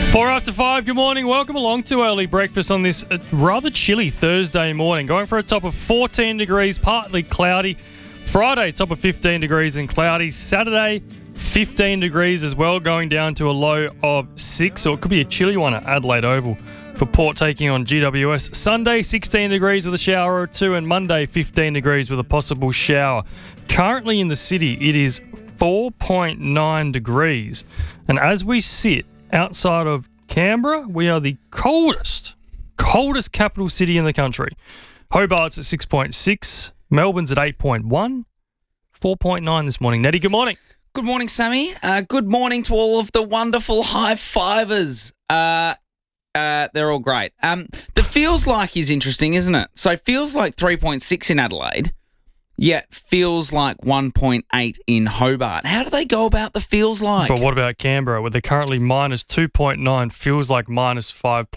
4 after 5, good morning. Welcome along to Early Breakfast on this rather chilly Thursday morning. Going for a top of 14 degrees, partly cloudy. Friday, top of 15 degrees and cloudy. Saturday, 15 degrees as well, going down to a low of 6. Or it could be a chilly one at Adelaide Oval for Port taking on GWS. Sunday, 16 degrees with a shower or two. And Monday, 15 degrees with a possible shower. Currently in the city, it is 4.9 degrees. And as we sit outside of Canberra, we are the coldest capital city in the country. Hobart's at 6.6, Melbourne's at 8.1, 4.9 this morning. Nettie, good morning. Good morning, Sammy. Good morning to all of the wonderful high fivers. They're all great. The feels like is interesting, isn't it? So feels like 3.6 in Adelaide, yet feels like 1.8 in Hobart. How do they go about the feels like? But what about Canberra, where they're currently minus 2.9, feels like minus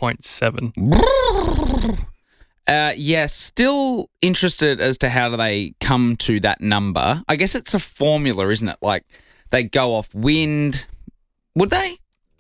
5.7? Yes, still interested as to how do they come to that number. I guess it's a formula, isn't it? Like they go off wind. Would they?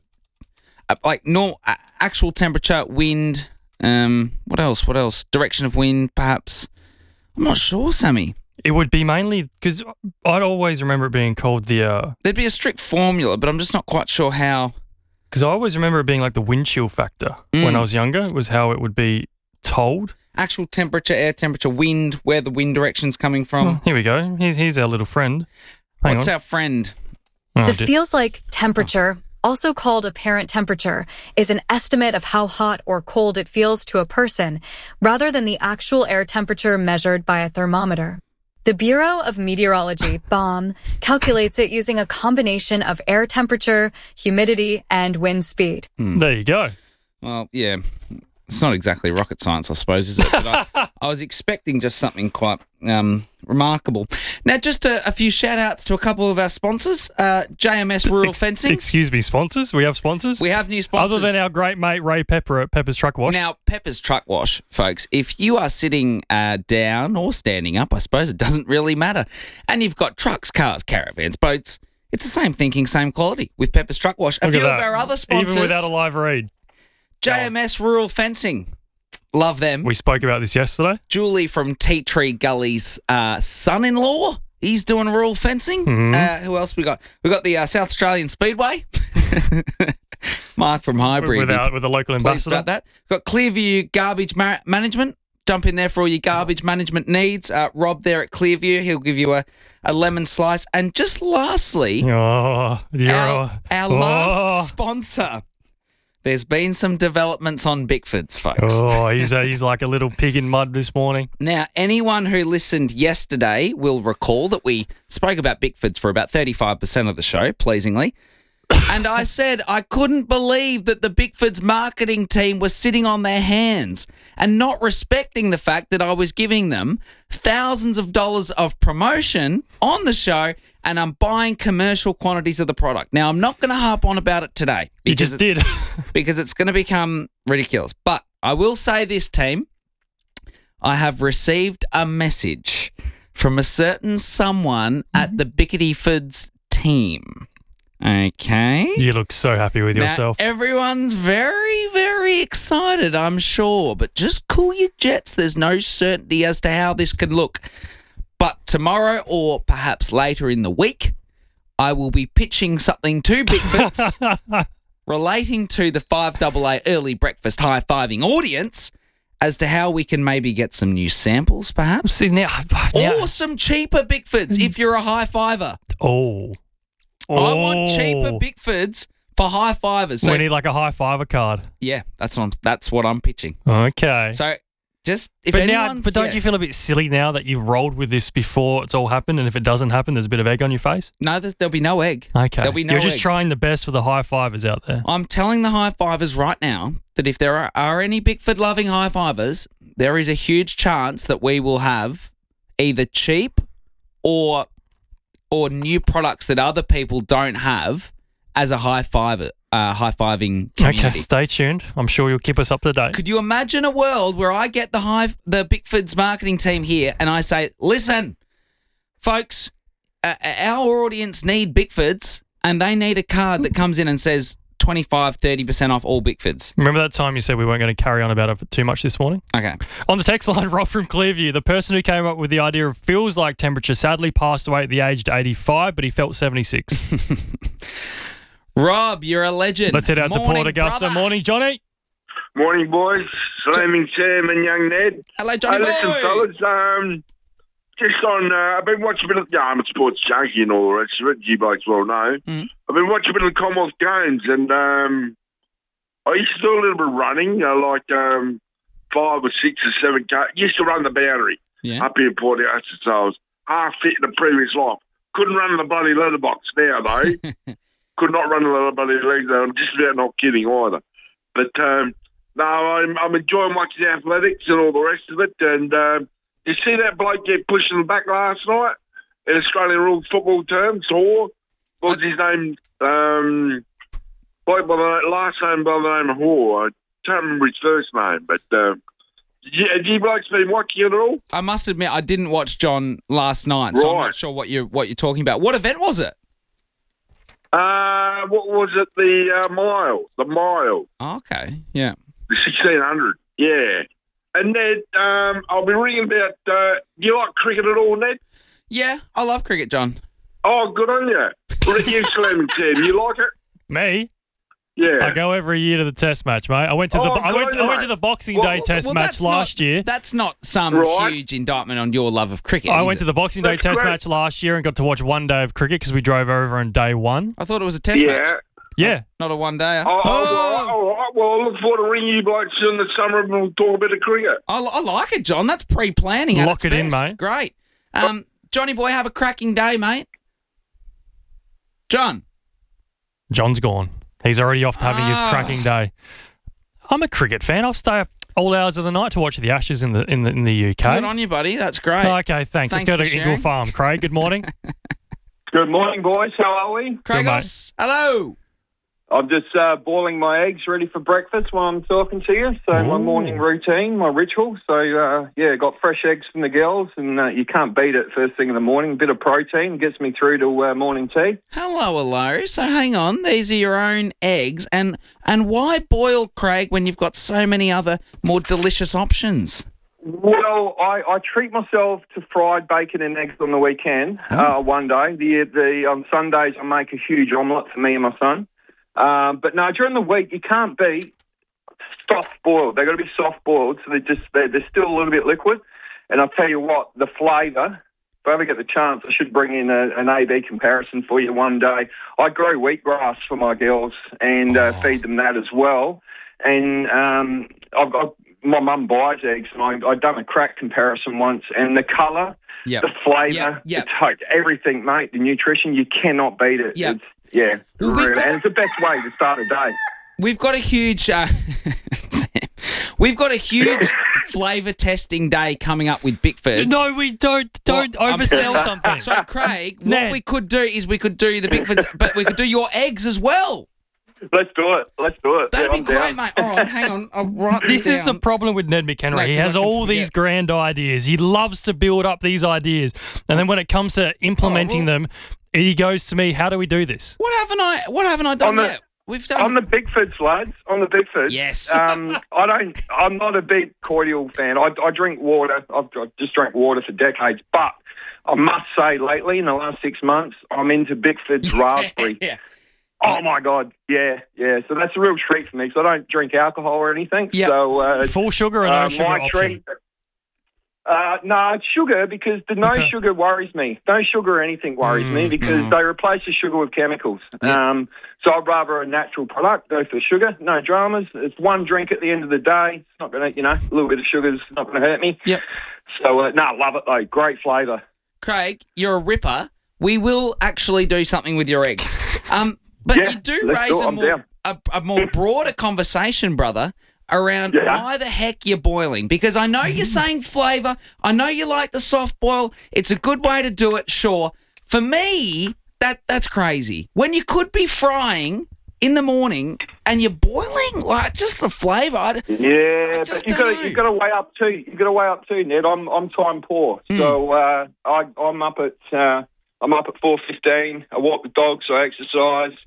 Actual temperature, wind. What else? Direction of wind, perhaps. I'm not sure, Sammy. It would be mainly because I'd always remember it being called the... There'd be a strict formula, but I'm just not quite sure how. Because I always remember it being like the wind chill factor when I was younger, was how it would be told. Actual temperature, air temperature, wind, where the wind direction's coming from. Well, here we go. Here's our little friend. What's our friend? The feels like temperature, also called apparent temperature, is an estimate of how hot or cold it feels to a person, rather than the actual air temperature measured by a thermometer. The Bureau of Meteorology, BOM, calculates it using a combination of air temperature, humidity, and wind speed. There you go. Well, yeah, it's not exactly rocket science, I suppose, is it? But I was expecting just something quite remarkable. Now, just a few shout-outs to a couple of our sponsors. JMS Rural Fencing. Excuse me, sponsors? We have sponsors? We have new sponsors. Other than our great mate Ray Pepper at Pepper's Truck Wash. Now, Pepper's Truck Wash, folks, if you are sitting down or standing up, I suppose it doesn't really matter, and you've got trucks, cars, caravans, boats, it's the same thinking, same quality with Pepper's Truck Wash. A few of our other sponsors. Even without a live read. JMS Rural Fencing. Love them. We spoke about this yesterday. Julie from Tea Tree Gully's son-in-law. He's doing rural fencing. Mm-hmm. Who else we got? We got the South Australian Speedway. Mark from Highbury. With a local ambassador. About that. Got Clearview Garbage Management. Jump in there for all your garbage management needs. Rob there at Clearview. He'll give you a lemon slice. And just lastly, our last sponsor. There's been some developments on Bickford's, folks. Oh, he's like a little pig in mud this morning. Now, anyone who listened yesterday will recall that we spoke about Bickford's for about 35% of the show, pleasingly. And I said I couldn't believe that the Bickford's marketing team was sitting on their hands and not respecting the fact that I was giving them thousands of dollars of promotion on the show and I'm buying commercial quantities of the product. Now, I'm not going to harp on about it today. You just did. Because it's going to become ridiculous. But I will say this, team. I have received a message from a certain someone at the Bickety-Fords team. Okay. You look so happy with yourself. Everyone's very, very excited, I'm sure. But just cool your jets. There's no certainty as to how this could look. But tomorrow or perhaps later in the week, I will be pitching something to Bickford's relating to the 5AA early breakfast high-fiving audience as to how we can maybe get some new samples, perhaps. See, now, or some cheaper Bickfords if you're a high-fiver. Oh. I want cheaper Bickfords for high-fivers. So, we need like a high-fiver card. Yeah, that's what I'm pitching. Okay. So just if but anyone's... But don't you feel a bit silly now that you've rolled with this before it's all happened, and if it doesn't happen, there's a bit of egg on your face? No, there'll be no egg. Okay. There'll be no You're just egg. trying the best for the high-fivers out there. I'm telling the high-fivers right now that if there are any Bickford-loving high-fivers, there is a huge chance that we will have either cheap or new products that other people don't have as a high-fiving community. Okay, stay tuned. I'm sure you'll keep us up to date. Could you imagine a world where I get the Bickford's marketing team here and I say, listen, folks, our audience need Bickford's and they need a card that comes in and says 25, 30% off all Bickfords. Remember that time you said we weren't going to carry on about it too much this morning? Okay. On the text line, Rob from Clearview, the person who came up with the idea of feels like temperature sadly passed away at the age of 85, but he felt 76. Rob, you're a legend. Let's head out Morning, to Port Augusta. brother. Morning, Johnny. Morning, boys. Slamming Sam and young Ned. Hello, Johnny boy. Listen, fellas. Just on, I've been watching a bit of, I'm a sports junkie and all the rest of it. You blokes well know. I've been watching a bit of the Commonwealth Games, and I used to do a little bit of running, like 5 or 6 or 7K. Used to run the boundary up here in Port Augusta, so I was half fit in the previous life. Couldn't run the bloody letterbox now, though. Could not run the bloody legs, though. I'm just about not kidding either. But, no, I'm enjoying watching athletics and all the rest of it, and you see that bloke get pushed in the back last night in Australian rules football terms? Hoare. What was his name? Bloke by the last name by the name of Hoare. I can't remember his first name, but have you blokes been watching it at all? I must admit, I didn't watch John last night, so I'm not sure what you're talking about. What event was it? What was it? The mile. The mile. Oh, okay, yeah. The 1600. Yeah. And Ned, I'll be ringing about, do you like cricket at all, Ned? Yeah, I love cricket, John. Oh, good on you. What are you slamming, Tim? You like it? Me? Yeah. I go every year to the Test match, mate. I went to the Boxing Day Test match last year. That's not some huge indictment on your love of cricket. I went to the Boxing Day Test match last year and got to watch one day of cricket because we drove over on day one. I thought it was a Test match. Yeah. Not a one-dayer. All right. Well, I look forward to ringing you blokes in the summer and we'll talk a bit of cricket. I like it, John. That's pre-planning. Lock it in, mate. Great. Johnny boy, have a cracking day, mate. John. John's gone. He's already off to having his cracking day. I'm a cricket fan. I'll stay up all hours of the night to watch the Ashes in the UK. Good on you, buddy. That's great. Okay, thanks. Let's go to Ingle Farm. Craig, good morning. Good morning, boys. How are we? Cragos, hello. I'm just boiling my eggs ready for breakfast while I'm talking to you. So my morning routine, my ritual. So, got fresh eggs from the girls, and you can't beat it first thing in the morning. A bit of protein gets me through to morning tea. Hello. So hang on, these are your own eggs. And why boil, Craig, when you've got so many other more delicious options? Well, I treat myself to fried bacon and eggs on the weekend, one day. On Sundays, I make a huge omelette for me and my son. But no, during the week, you can't beat soft boiled. They've got to be soft boiled, so they're still a little bit liquid. And I'll tell you what, the flavour, if I ever get the chance, I should bring in an A-B comparison for you one day. I grow wheatgrass for my girls and feed them that as well. And my mum buys eggs, and I've done a crack comparison once, and the colour, the flavour, the taste, everything, mate, the nutrition, you cannot beat it. Yep. Really. And it's the best way to start a day. We've got a huge flavour testing day coming up with Bickfords. No, we don't oversell something. So, Craig, what we could do is we could do the Bickfords, but we could do your eggs as well. Let's do it. That'd be great, mate. All right, hang on. I'll write this is the down. problem with Ned McHenry. No, he has all these grand ideas. He loves to build up these ideas. And then when it comes to implementing them, he goes to me, how do we do this? What haven't I done yet? We've done on the Bickfords, lads. On the Bickfords. Yes. I'm not a big cordial fan. I drink water. I've just drank water for decades. But I must say, lately, in the last 6 months, I'm into Bickfords raspberry. Yeah. Oh, my God. Yeah. So that's a real treat for me because I don't drink alcohol or anything. Yep. So, full sugar or no sugar my option? treat, no, it's sugar because the no sugar worries me. No sugar or anything worries me because they replace the sugar with chemicals. Yeah. So I'd rather a natural product, go for sugar, no dramas. It's one drink at the end of the day. It's not going to, a little bit of sugar's not going to hurt me. Yep. So, love it though. Great flavour. Craig, you're a ripper. We will actually do something with your eggs. But you do raise a more broader conversation, brother, around why the heck you're boiling. Because I know you're saying flavour. I know you like the soft boil. It's a good way to do it, sure. For me, that's crazy. When you could be frying in the morning and you're boiling, like just the flavour. But you've got to weigh up too. You've got to weigh up too, Ned. I'm time poor, so I'm up at 4:15. I walk the dogs, I exercise.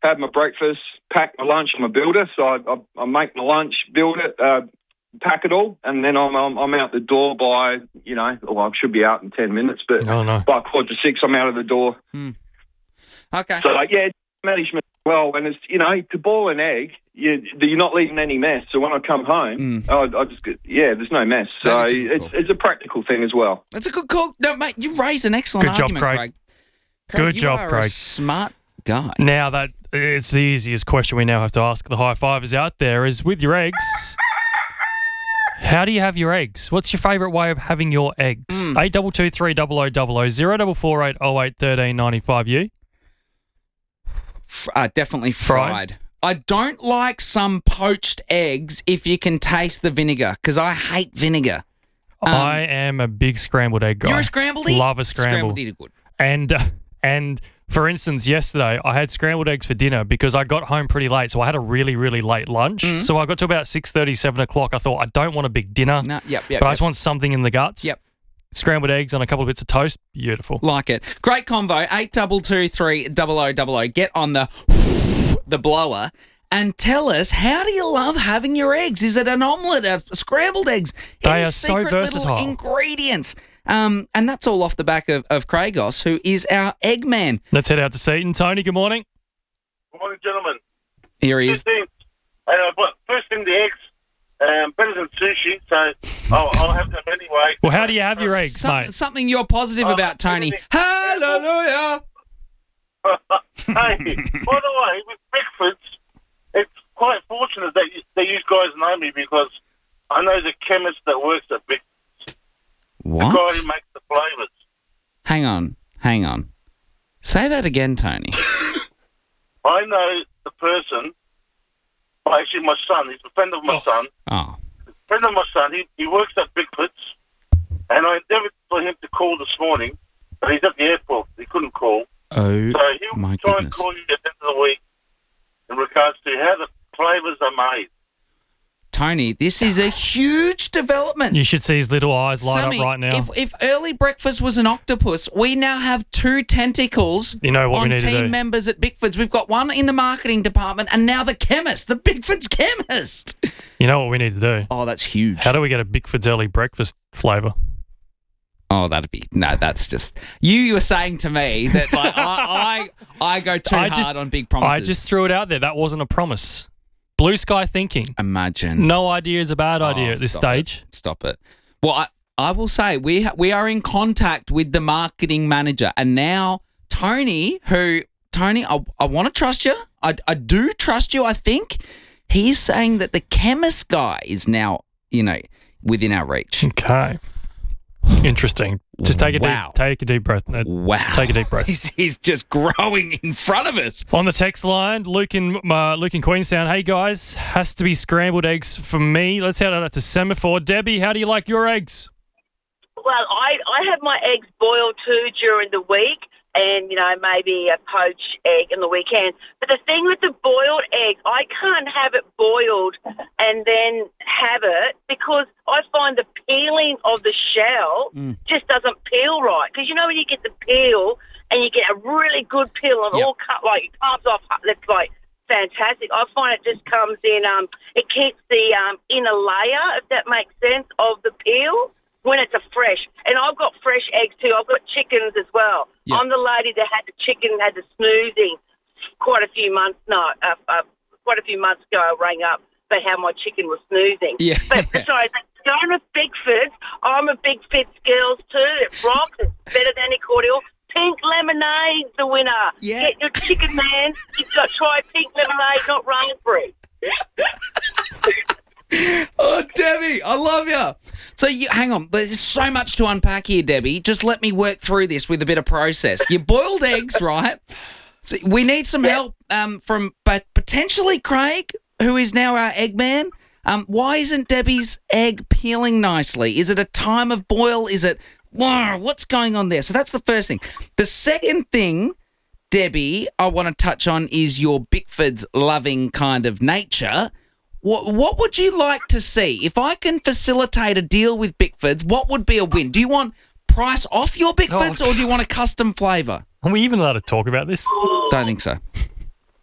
have my breakfast, pack my lunch. I'm a builder, so I make my lunch, build it, pack it all, and then I'm out the door by, I should be out in 10 minutes, but by 5:45, I'm out of the door. Okay. So, management as well, and it's, to boil an egg, you're not leaving any mess. So when I come home, I just get, there's no mess. So it's a practical thing as well. That's a good call. No, mate, you raise an excellent argument, Craig. Good job, you are Craig. A smart guy. Now that it's the easiest question we now have to ask the high fivers out there is, with your eggs, how do you have your eggs? What's your favourite way of having your eggs? 8223 0000 0448 08 13 95. You? Definitely fried. I don't like some poached eggs if you can taste the vinegar, because I hate vinegar. I am a big scrambled egg guy. You're a scrambled egg? Love a scramble. Scrambled egg are good. And for instance, yesterday I had scrambled eggs for dinner because I got home pretty late, so I had a really, really late lunch. So I got to about 6:30, 7 o'clock. I thought, I don't want a big dinner, No, I just want something in the guts. Yep. Scrambled eggs on a couple of bits of toast, beautiful. Like it. Great convo, 8223 0000. Get on the blower and tell us, how do you love having your eggs? Is it an omelette, scrambled eggs? They Any are so secret versatile. little ingredients? And that's all off the back of Craigos, who is our egg man. Let's head out to Seaton. Tony, good morning. Good morning, gentlemen. Here he is. Two things. But first thing, the eggs. Better than sushi, so I'll have them anyway. Well, how do you have your eggs, mate? Something you're positive about, Tony. Hallelujah! Hey, by the way, with Bickford's, it's quite fortunate that you guys know me, because I know the chemist that works at Bickford's. What? The guy who makes the flavours. Hang on. Say that again, Tony. I know the person, actually my son, he's a friend of my son. Oh. Friend of my son, he works at Bickford's, and I endeavoured for him to call this morning, but he's at the airport. He couldn't call. Oh, So he'll my try goodness. and call you at the end of the week in regards to how the flavours are made. Tony, this is a huge development. You should see his little eyes light Sammy, up right now. If early breakfast was an octopus, we now have 2 tentacles You know what we on need to team do? members at Bickford's. We've got one in the marketing department and now the chemist, the Bickford's chemist. You know what we need to do? Oh, that's huge. How do we get a Bickford's early breakfast flavour? Oh, that's just you were saying to me that like I go too hard on big promises. I just threw it out there. That wasn't a promise. Blue sky thinking. Imagine. No idea is a bad idea at this stage. Stop it. Well, I will say we are in contact with the marketing manager, and now Tony, I want to trust you. I do trust you. I think he's saying that the chemist guy is now within our reach. Okay. Interesting. Just take a deep breath, Ned. Wow. Take a deep breath. He's just growing in front of us. On the text line, Luke in Queenstown. Hey guys, has to be scrambled eggs for me. Let's head out to Semaphore. Debbie, how do you like your eggs? Well, I have my eggs boiled too during the week, and maybe a poached egg in the weekend. But the thing with the boiled egg, I can't have it boiled and then have it, because I find the peeling of the shell just doesn't peel right. Because when you get the peel and you get a really good peel and all cut, like it comes off, that's like fantastic. I find it just comes in, it keeps the inner layer, if that makes sense, of the peel when it's a fresh. And I've got fresh eggs too. I've got chickens as well. Yep. I'm the lady that had the chicken, had the snoozing quite a few months ago. I rang up about how my chicken was snoozing. Yeah. But sorry, going with Bickford's, I'm a Bickford's girls too. It rocks. It's better than any cordial. Pink lemonade's the winner. Yeah. Get your chicken, man. You've got to try pink lemonade, not raspberry. Oh, Debbie, I love you. So hang on. There's so much to unpack here, Debbie. Just let me work through this with a bit of process. You boiled eggs, right? So we need some help from potentially Craig, who is now our egg man. Why isn't Debbie's egg peeling nicely? Is it a time of boil? Is it what's going on there? So that's the first thing. The second thing, Debbie, I want to touch on is your Bickford's loving kind of nature. What would you like to see? If I can facilitate a deal with Bickford's, what would be a win? Do you want price off your Bickford's or do you want a custom flavour? Are we even allowed to talk about this? Don't think so.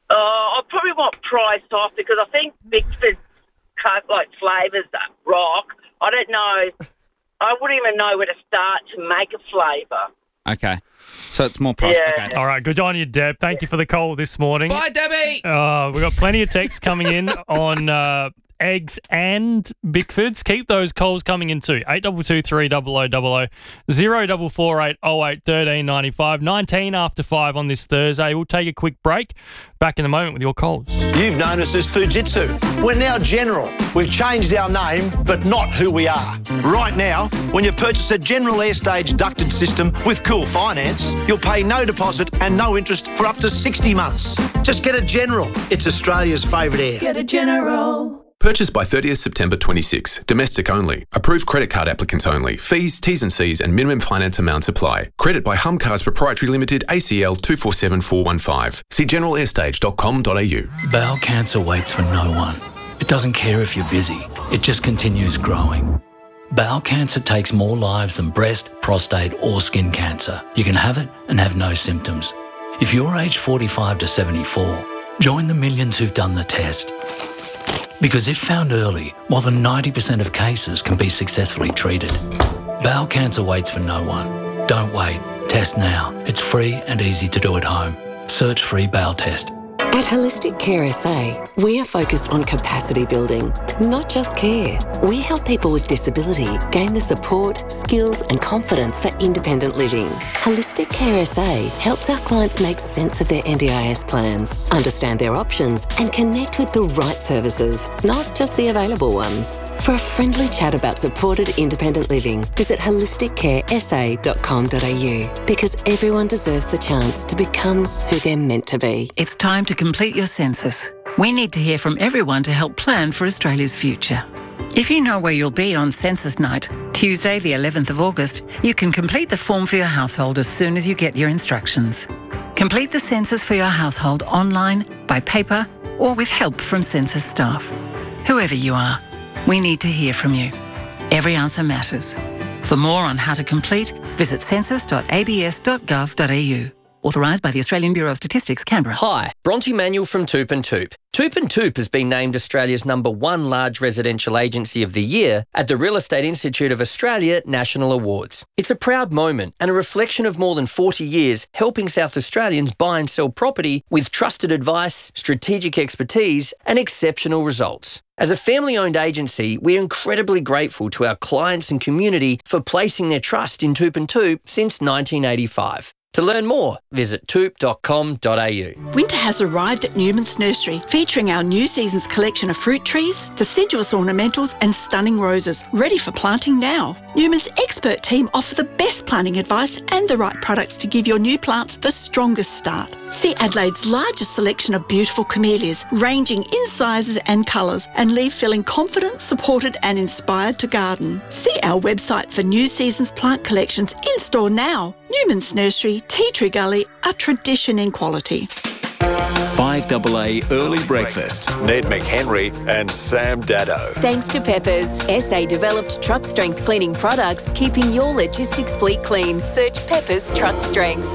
I probably want Price off because I think Bickford's flavours that rock. I don't know. I wouldn't even know where to start to make a flavour. Okay. So it's more price. Yeah. Okay. All right, good on you, Deb. Thank you for the call this morning. Bye, Debbie. We've got plenty of texts coming in on eggs and Bickfords. Keep those calls coming in too. 8223 0000 0448 08 1395. 19 after 5 on this Thursday. We'll take a quick break. Back in a moment with your calls. You've known us as Fujitsu. We're now General. We've changed our name, but not who we are. Right now, when you purchase a General Air Stage ducted system with Cool Finance, you'll pay no deposit and no interest for up to 60 months. Just get a General. It's Australia's favourite air. Get a General. Purchased by 30th September 26. Domestic only. Approved credit card applicants only. Fees, T's and C's and minimum finance amounts apply. Credit by Humcars Proprietary Limited, ACL 247415. See generalairstage.com.au. Bowel cancer waits for no one. It doesn't care if you're busy. It just continues growing. Bowel cancer takes more lives than breast, prostate or skin cancer. You can have it and have no symptoms. If you're aged 45 to 74, join the millions who've done the test. Because if found early, more than 90% of cases can be successfully treated. Bowel cancer waits for no one. Don't wait. Test now. It's free and easy to do at home. Search free bowel test. At Holistic Care SA, we are focused on capacity building, not just care. We help people with disability gain the support, skills and confidence for independent living. Holistic Care SA helps our clients make sense of their NDIS plans, understand their options and connect with the right services, not just the available ones. For a friendly chat about supported independent living, visit holisticcaresa.com.au because everyone deserves the chance to become who they're meant to be. It's time to complete your census. We need to hear from everyone to help plan for Australia's future. If you know where you'll be on census night, Tuesday the 11th of August, you can complete the form for your household as soon as you get your instructions. Complete the census for your household online, by paper, or with help from census staff. Whoever you are, we need to hear from you. Every answer matters. For more on how to complete, visit census.abs.gov.au. Authorised by the Australian Bureau of Statistics, Canberra. Hi, Bronte Manuel from Toop and Toop. Toop and Toop has been named Australia's #1 large residential agency of the year at the Real Estate Institute of Australia National Awards. It's a proud moment and a reflection of more than 40 years helping South Australians buy and sell property with trusted advice, strategic expertise and exceptional results. As a family-owned agency, we're incredibly grateful to our clients and community for placing their trust in Toop and Toop since 1985. To learn more, visit toop.com.au. Winter has arrived at Newman's Nursery, featuring our new season's collection of fruit trees, deciduous ornamentals and stunning roses, ready for planting now. Newman's expert team offer the best planting advice and the right products to give your new plants the strongest start. See Adelaide's largest selection of beautiful camellias, ranging in sizes and colours, and leave feeling confident, supported and inspired to garden. See our website for new season's plant collections in store now. Newman's Nursery, Tea Tree Gully, a tradition in quality. 5AA Early Breakfast. Ned McHenry and Sam Daddo. Thanks to Peppers, SA developed truck strength cleaning products, keeping your logistics fleet clean. Search Peppers Truck Strength.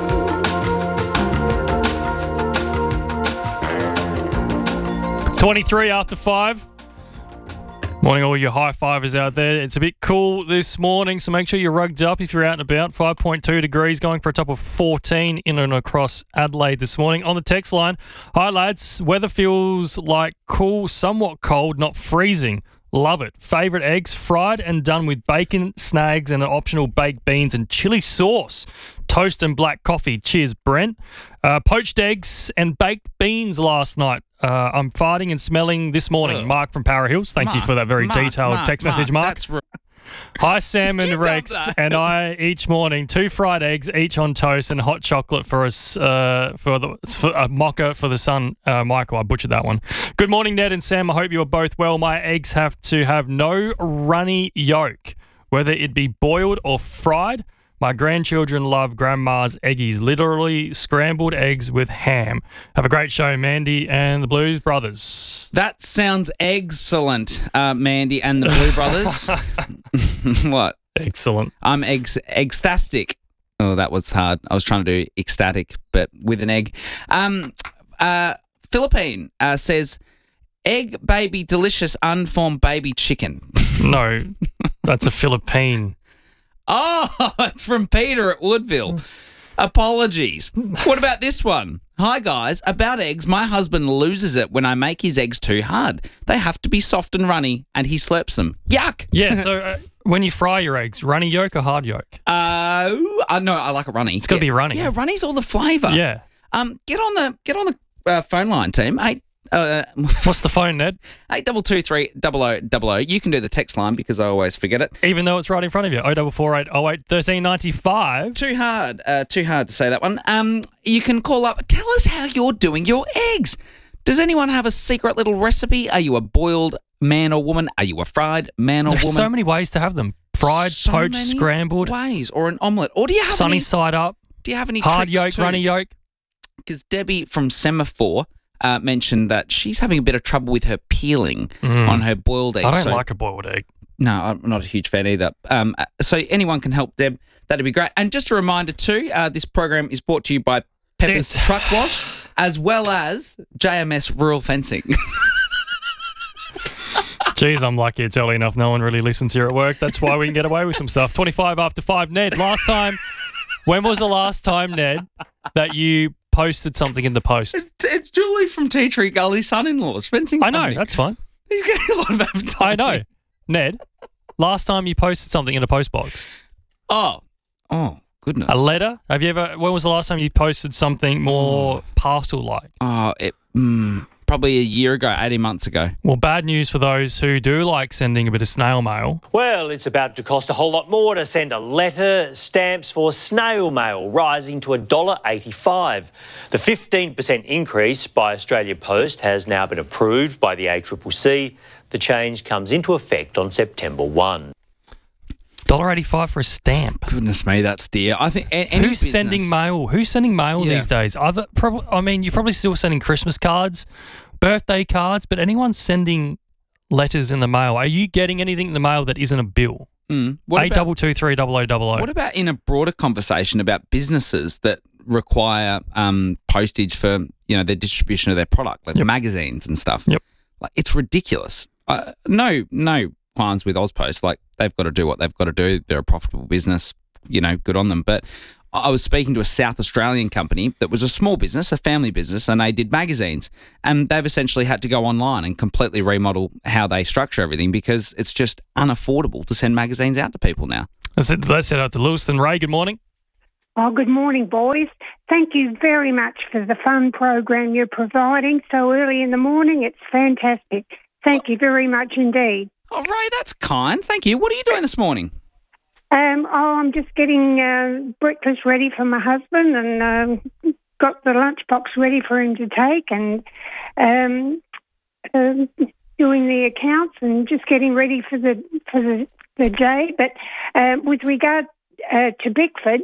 $23 after 5. Morning, all you high fivers out there. It's a bit cool this morning, so make sure you're rugged up if you're out and about. 5.2 degrees, going for a top of 14 in and across Adelaide this morning. On the text line, hi lads, weather feels like cool, somewhat cold, not freezing. Love it. Favourite eggs, fried and done with bacon, snags and an optional baked beans and chili sauce. Toast and black coffee. Cheers, Brent. Poached eggs and baked beans last night. I'm farting and smelling this morning. Mark from Para Hills. Thank you for that very detailed text message, Mark. That's right. Hi, Sam and Rex, and I each morning 2 fried eggs, each on toast, and hot chocolate for us for a mocha for the son, Michael. I butchered that one. Good morning, Ned and Sam. I hope you are both well. My eggs have to have no runny yolk, whether it be boiled or fried. My grandchildren love Grandma's Eggies, literally scrambled eggs with ham. Have a great show, Mandy and the Blues Brothers. That sounds excellent, Mandy and the Blue Brothers. What? Excellent. I'm ecstatic. Oh, that was hard. I was trying to do ecstatic, but with an egg. Philippine says, egg baby delicious unformed baby chicken. No, that's a Philippine. Oh, it's from Peter at Woodville. Apologies. What about this one? Hi, guys. About eggs, my husband loses it when I make his eggs too hard. They have to be soft and runny, and he slurps them. Yuck. Yeah, so when you fry your eggs, runny yolk or hard yolk? No, I like a runny. It's got to be runny. Yeah, runny's all the flavour. Yeah. Get on the phone line, team. What's the phone, Ned? 8223 You can do the text line because I always forget it. Even though it's right in front of you. 0448 08 1395. Too hard to say that one. You can call up. Tell us how you're doing your eggs. Does anyone have a secret little recipe? Are you a boiled man or woman? Are you a fried man or There's woman? so many ways to have them. Fried, So poached, many scrambled. ways, or an omelette. Or do you have sunny any, side up? Do you have any hard tricks yolk, too? runny yolk? Because Debbie from Semaphore mentioned that she's having a bit of trouble with her peeling on her boiled egg. I don't like a boiled egg. No, I'm not a huge fan either. So anyone can help Deb. That'd be great. And just a reminder too, this program is brought to you by Pepper's Truck Wash as well as JMS Rural Fencing. Jeez, I'm lucky it's early enough. No one really listens here at work. That's why we can get away with some stuff. 25 after 5. Ned, when was the last time, Ned, that you posted something in the post? It's Julie from Tea Tree Gully's son-in-law's fencing I know, company. that's fine. He's getting a lot of advertising. I know. Ned, last time you posted something in a post box? Oh, goodness. A letter? When was the last time you posted something more parcel-like? Probably a year ago, 18 months ago. Well, bad news for those who do like sending a bit of snail mail. Well, it's about to cost a whole lot more to send a letter. Stamps for snail mail rising to $1.85. The 15% increase by Australia Post has now been approved by the ACCC. The change comes into effect on September 1. $1.85 for a stamp. Goodness me, that's dear. I think who's sending mail? Who's sending mail these days? You're probably still sending Christmas cards, birthday cards, but anyone sending letters in the mail? Are you getting anything in the mail that isn't a bill? 8223 0000. What about in a broader conversation about businesses that require postage for their distribution of their product, like magazines and stuff? Yep. Like, it's ridiculous. No qualms with Ozpost. Like, they've got to do what they've got to do. They're a profitable business. Good on them. But I was speaking to a South Australian company that was a small business, a family business, and they did magazines. And they've essentially had to go online and completely remodel how they structure everything because it's just unaffordable to send magazines out to people now. Let's head out to Lewiston. Ray, good morning. Oh, good morning, boys. Thank you very much for the fun program you're providing so early in the morning. It's fantastic. Thank you very much indeed. Oh, Ray, that's kind. Thank you. What are you doing this morning? I'm just getting breakfast ready for my husband and got the lunchbox ready for him to take and doing the accounts and just getting ready for the day. But with regard to Bickford's,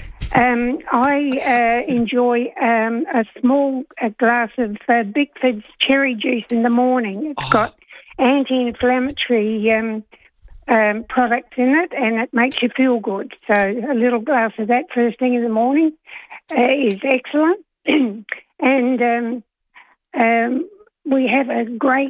I enjoy a small glass of Bickford's cherry juice in the morning. It's got anti-inflammatory products in it, and it makes you feel good. So a little glass of that first thing in the morning is excellent. And we have a great,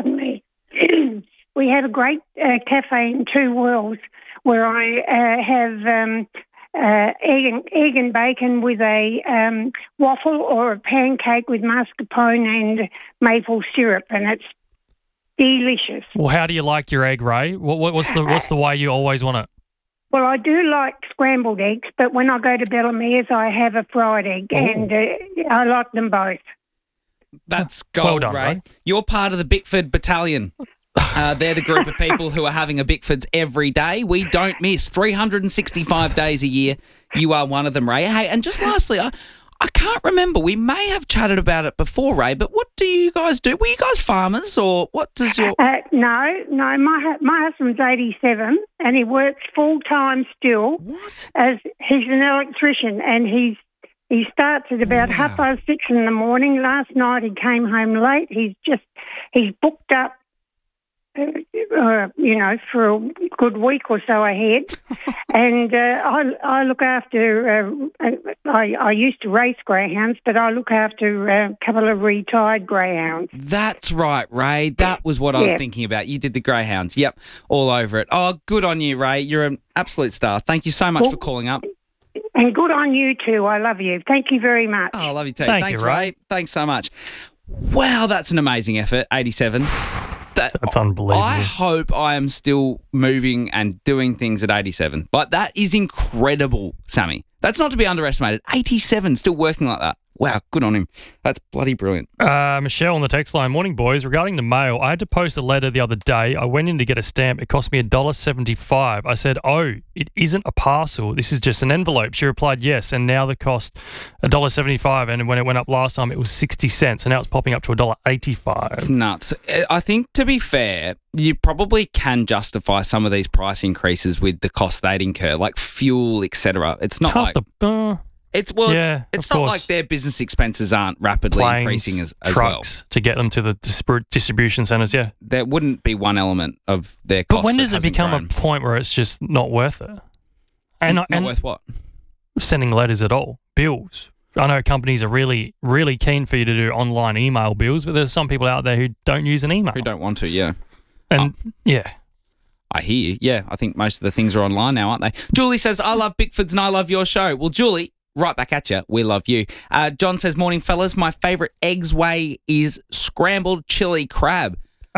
we have a great cafe in Two Worlds where I have egg and bacon with a waffle or a pancake with mascarpone and maple syrup, and it's delicious. Well, how do you like your egg, Ray? What's the way you always want it? Well, I do like scrambled eggs, but when I go to Bellamy's, I have a fried egg, and I like them both. That's gold, well done, Ray. Ray. You're part of the Bickford Battalion. They're the group of people who are having a Bickford's every day. We don't miss 365 days a year. You are one of them, Ray. Hey, and just lastly, I can't remember. We may have chatted about it before, Ray, but what do you guys do? Were you guys farmers or what does your... No. My husband's 87 and he works full-time still. What? As he's an electrician, and he starts at about 6:30 in the morning. Last night he came home late. He's booked up for a good week or so ahead. And I look after, I used to race greyhounds, but I look after a couple of retired greyhounds. That's right, Ray. That was what I was thinking about. You did the greyhounds. Yep, all over it. Oh, good on you, Ray. You're an absolute star. Thank you so much for calling up. And good on you too. I love you. Thank you very much. Oh, I love you too. Thank Thanks, you, Ray. Ray. Thanks so much. Wow, that's an amazing effort. 87. That's unbelievable. I hope I am still moving and doing things at 87. But that is incredible, Sammy. That's not to be underestimated. 87, still working like that. Wow, good on him. That's bloody brilliant. Michelle on the text line. Morning, boys. Regarding the mail, I had to post a letter the other day. I went in to get a stamp. It cost me $1.75. I said, oh, it isn't a parcel. This is just an envelope. She replied, yes. And now the cost $1.75. And when it went up last time, it was 60 cents. And now it's popping up to $1.85. It's nuts. I think, to be fair, you probably can justify some of these price increases with the cost they'd incur, like fuel, etc. It's not it's not like their business expenses aren't rapidly Planes, increasing as trucks well. to get them to the distribution centres, yeah. There wouldn't be one element of their cost. But when does that it become hasn't a point where it's just not worth it? And worth what? Sending letters at all. Bills. I know companies are really, really keen for you to do online email bills, but there's some people out there who don't use an email. Who don't want to, yeah. And, I hear you. Yeah, I think most of the things are online now, aren't they? Julie says, I love Bickfords and I love your show. Well, Julie, right back at you. We love you. John says, morning, fellas. My favourite eggs way is scrambled chili crab.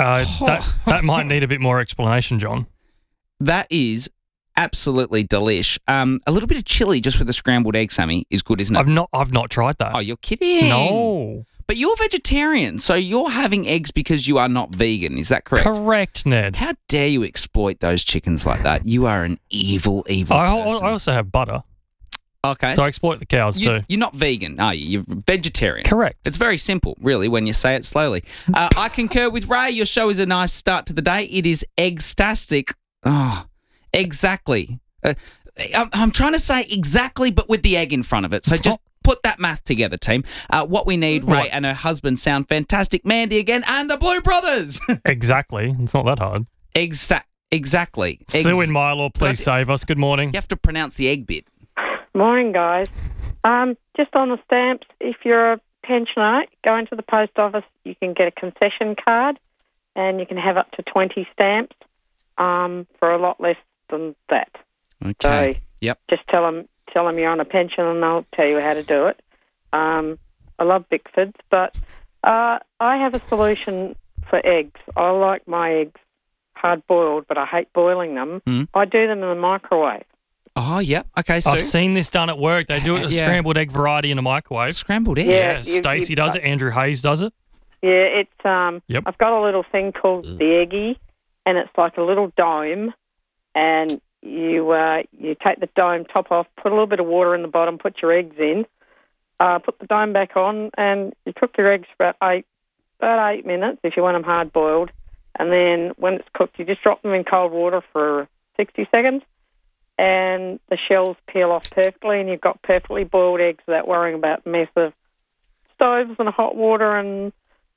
That might need a bit more explanation, John. That is absolutely delish. A little bit of chili just with a scrambled egg, Sammy, is good, isn't it? I've not tried that. Oh, you're kidding. No. But you're vegetarian, so you're having eggs because you are not vegan. Is that correct? Correct, Ned. How dare you exploit those chickens like that? You are an evil, evil person. I also have butter. Okay. So I exploit the cows too. You're not vegan, are you? You're vegetarian. Correct. It's very simple, really, when you say it slowly. I concur with Ray. Your show is a nice start to the day. It is eggstastic. Oh, exactly. I'm trying to say exactly, but with the egg in front of it. So just put that math together, team. What we need, Ray and her husband sound fantastic. Mandy again and the Blue Brothers. Exactly. It's not that hard. Exactly. Sue in Milo, please save us. Good morning. You have to pronounce the egg bit. Morning, guys. Just on the stamps, if you're a pensioner, go into the post office, you can get a concession card and you can have up to 20 stamps for a lot less than that. Okay. So just tell them you're on a pension and they'll tell you how to do it. I love Bickfords, but I have a solution for eggs. I like my eggs hard-boiled, but I hate boiling them. I do them in the microwave. Oh, yeah. Okay, so I've seen this done at work. They do it with scrambled egg variety in a microwave. Scrambled egg? Yeah, Stacey does it. Andrew Hayes does it. Yeah, it's I've got a little thing called the Eggie, and it's like a little dome, and you take the dome top off, put a little bit of water in the bottom, put your eggs in, put the dome back on, and you cook your eggs for about 8 minutes if you want them hard-boiled, and then when it's cooked, you just drop them in cold water for 60 seconds, and the shells peel off perfectly, and you've got perfectly boiled eggs without worrying about mess of stoves and hot water and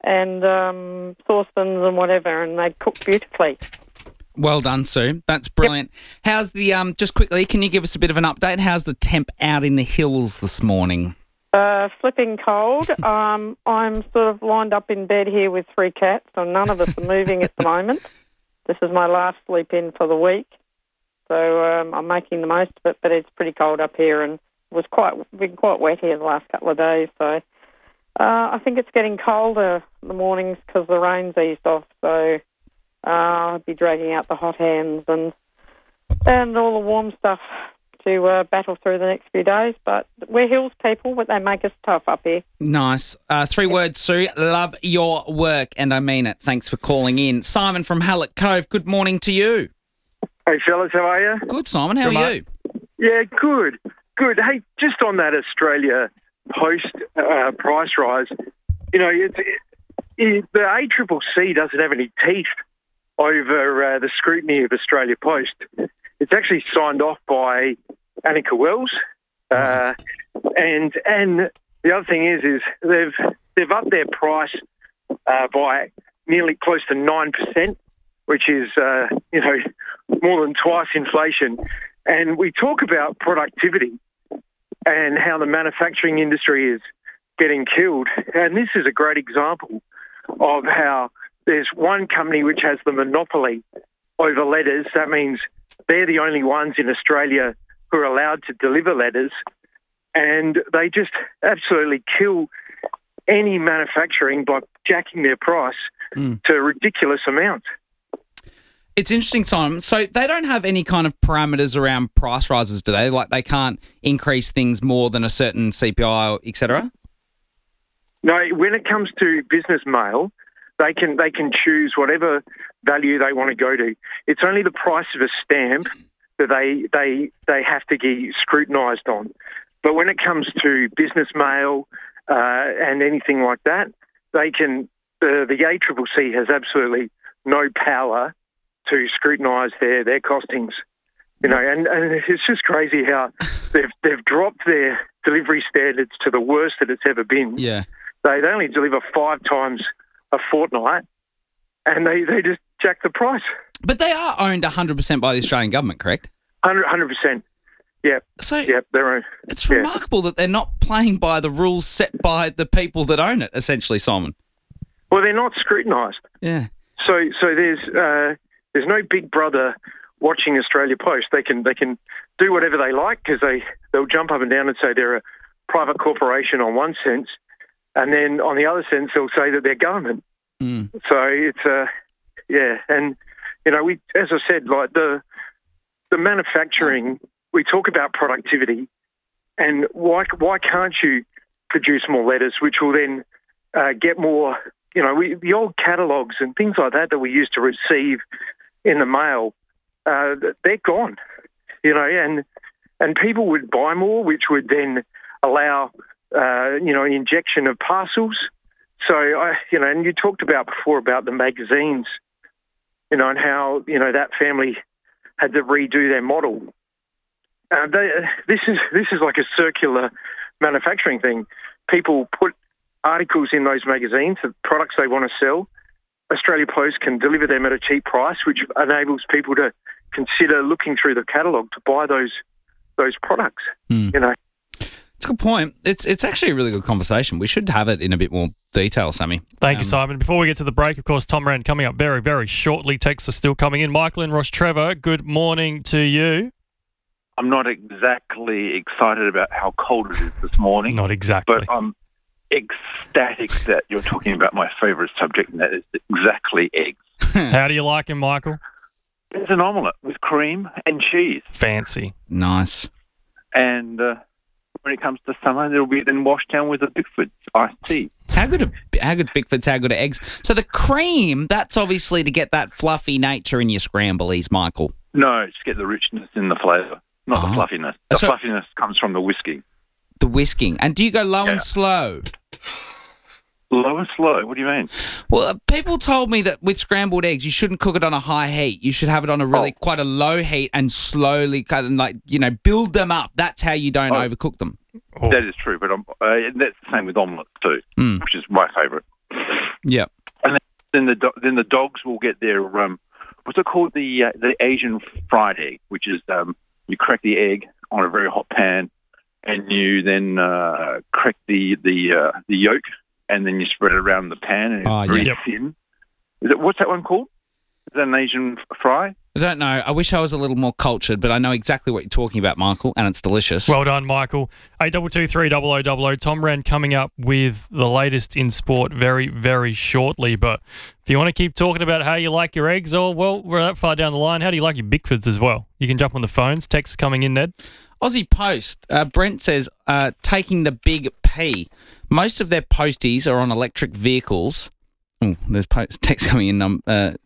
saucepans and whatever, and they cook beautifully. Well done, Sue. That's brilliant. How's the just quickly, can you give us a bit of an update? How's the temp out in the hills this morning? Flipping cold. I'm sort of lined up in bed here with 3 cats, and none of us are moving at the moment. This is my last sleep in for the week. So I'm making the most of it, but it's pretty cold up here, and it was been quite wet here the last couple of days. So I think it's getting colder in the mornings because the rain's eased off. So I'll be dragging out the hot hands and all the warm stuff to battle through the next few days. But we're hills people, but they make us tough up here. Nice. 3 words, Sue. Love your work, and I mean it. Thanks for calling in. Simon from Hallett Cove, good morning to you. Hey, fellas, how are you? Good, Simon. How are you? Yeah, good. Hey, just on that Australia Post price rise, you know, the ACCC doesn't have any teeth over the scrutiny of Australia Post. It's actually signed off by Annika Wells, and the other thing is they've upped their price by nearly close to 9%. which is, more than twice inflation. And we talk about productivity and how the manufacturing industry is getting killed. And this is a great example of how there's one company which has the monopoly over letters. That means they're the only ones in Australia who are allowed to deliver letters. And they just absolutely kill any manufacturing by jacking their price to ridiculous amounts. It's interesting, Simon. So they don't have any kind of parameters around price rises, do they? Like they can't increase things more than a certain CPI, et cetera? No, when it comes to business mail, they can choose whatever value they want to go to. It's only the price of a stamp that they have to get scrutinised on. But when it comes to business mail and anything like that, they can. The ACCC has absolutely no power to scrutinise their costings, and it's just crazy how they've dropped their delivery standards to the worst that it's ever been. Yeah, they only deliver 5 times a fortnight, and they just jack the price. But they are owned 100% by the Australian government, correct? 100%. Yeah. So they're owned. It's remarkable that they're not playing by the rules set by the people that own it. Essentially, Simon. Well, they're not scrutinised. Yeah. So there's no big brother watching Australia Post. They can do whatever they like because they'll jump up and down and say they're a private corporation on one sense, and then on the other sense they'll say that they're government. So it's and we, as I said, like the manufacturing, we talk about productivity, and why can't you produce more letters, which will then get more. The old catalogues and things like that we used to receive in the mail, they're gone, and people would buy more, which would then allow, an injection of parcels. So, and you talked about before about the magazines, and how, that family had to redo their model. This is like a circular manufacturing thing. People put articles in those magazines, the products they want to sell. Australia Post can deliver them at a cheap price, which enables people to consider looking through the catalogue to buy those products. It's a good point. It's actually a really good conversation. We should have it in a bit more detail, Sammy. Thank you, Simon. Before we get to the break, of course, Tom Rand coming up very, very shortly. Texts are still coming in. Michael and Ross Trevor, good morning to you. I'm not exactly excited about how cold it is this morning. Not exactly. But I'm ecstatic that you're talking about my favourite subject, and that is exactly eggs. How do you like him, Michael? It's an omelette with cream and cheese. Fancy. Nice. And when it comes to summer, it'll be then washed down with a Bickford's iced tea. How good are Bickford's? How good are eggs? So the cream, that's obviously to get that fluffy nature in your scramblies, Michael. No, just get the richness in the flavour, not the fluffiness. The fluffiness comes from the whisking. The whisking. And do you go low and slow? Low and slow? What do you mean? Well, people told me that with scrambled eggs, you shouldn't cook it on a high heat. You should have it on a quite a low heat and slowly kind of then, build them up. That's how you don't overcook them. That is true, but that's the same with omelettes too, which is my favourite. Yeah. And then the dogs will get their what's it called, the Asian fried egg, which is you crack the egg on a very hot pan, and you then crack the yolk, and then you spread it around the pan, and it's very thin. What's that one called? Is that an Asian fry? I don't know. I wish I was a little more cultured, but I know exactly what you're talking about, Michael, and it's delicious. Well done, Michael. 8223 Tom Rand coming up with the latest in sport very, very shortly. But if you want to keep talking about how you like your eggs, we're that far down the line. How do you like your Bickfords as well? You can jump on the phones. Texts coming in, Ned. Aussie Post, Brent says, taking the big P. Most of their posties are on electric vehicles. Oh, there's text coming in.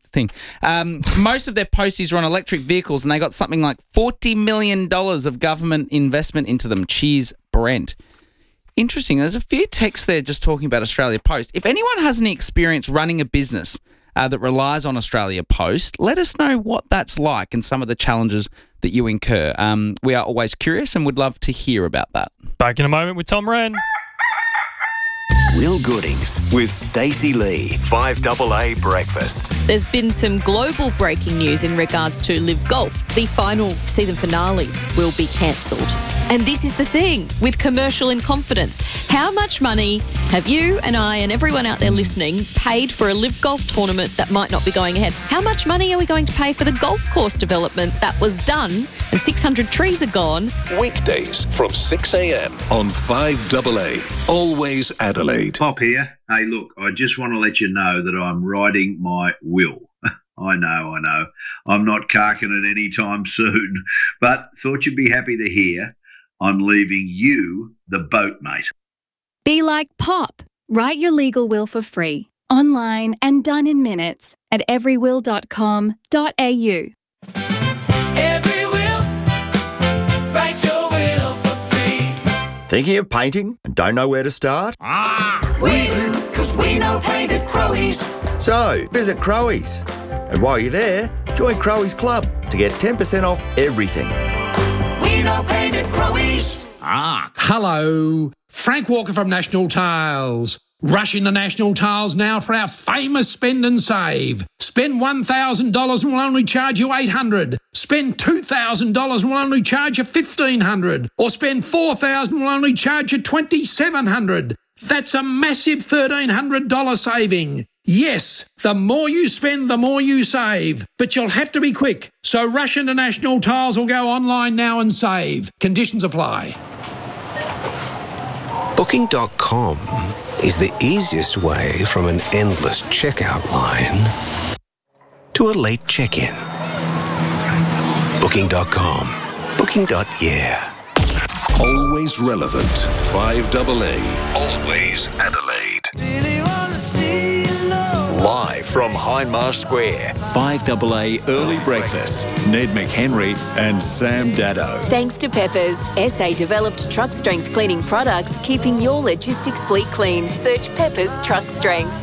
Most of their posties are on electric vehicles, and they got something like $40 million of government investment into them. Cheers, Brent. Interesting. There's a few texts there just talking about Australia Post. If anyone has any experience running a business that relies on Australia Post, let us know what that's like and some of the challenges that you incur. We are always curious and would love to hear about that. Back in a moment with Tom Rand. Will Goodings with Stacey Lee. 5AA Breakfast. There's been some global breaking news in regards to Live Golf. The final season finale will be cancelled. And this is the thing with Commercial in Confidence. How much money have you and I and everyone out there listening paid for a Live Golf tournament that might not be going ahead? How much money are we going to pay for the golf course development that was done and 600 trees are gone? Weekdays from 6 a.m. on 5AA. Always Adelaide. Pop here. Hey, look, I just want to let you know that I'm writing my will. I know. I'm not carking it anytime soon, but thought you'd be happy to hear I'm leaving you the boat, mate. Be like Pop. Write your legal will for free, online and done in minutes at everywill.com.au. Every will, write your will for free. Thinking of painting and don't know where to start? We do, because we know Paint at Crowies. So, visit Crowies. And while you're there, join Crowies Club to get 10% off everything. We know Paint at Crowies. Hello. Frank Walker from National Tiles. Rush into National Tiles now for our famous spend and save. Spend $1,000 and we'll only charge you $800. Spend $2,000 and we'll only charge you $1,500. Or spend $4,000 and we'll only charge you $2,700. That's a massive $1,300 saving. Yes, the more you spend, the more you save. But you'll have to be quick. So rush into National Tiles or go online now and save. Conditions apply. Booking.com is the easiest way from an endless checkout line to a late check-in. Booking.com. Booking.yeah. Always relevant. 5AA. Always Adelaide. Live from Hindmarsh Square. 5AA Early Breakfast. Ned McHenry and Sam Dado. Thanks to Peppers, SA developed truck strength cleaning products, keeping your logistics fleet clean. Search Peppers Truck Strength.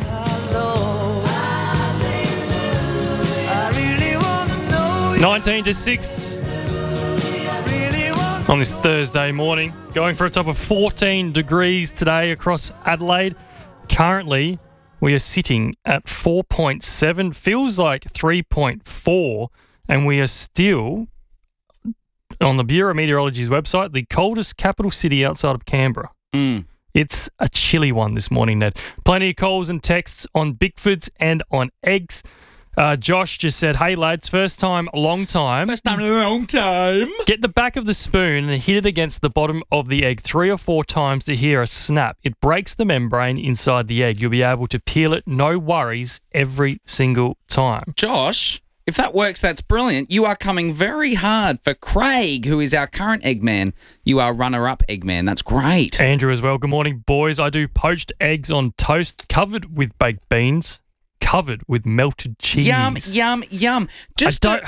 19 to 6 on this Thursday morning. Going for a top of 14 degrees today across Adelaide. Currently, we are sitting at 4.7. Feels like 3.4. And we are still, on the Bureau of Meteorology's website, the coldest capital city outside of Canberra. It's a chilly one this morning, Ned. Plenty of calls and texts on Bickfords and on eggs. Josh just said, hey, lads, first time, long time. First time, long time. Get the back of the spoon and hit it against the bottom of the egg 3 or 4 times to hear a snap. It breaks the membrane inside the egg. You'll be able to peel it, no worries, every single time. Josh, if that works, that's brilliant. You are coming very hard for Craig, who is our current Eggman. You are runner-up Eggman. That's great. Andrew as well. Good morning, boys. I do poached eggs on toast, covered with baked beans. Covered with melted cheese. Yum, yum, yum. Just Okay.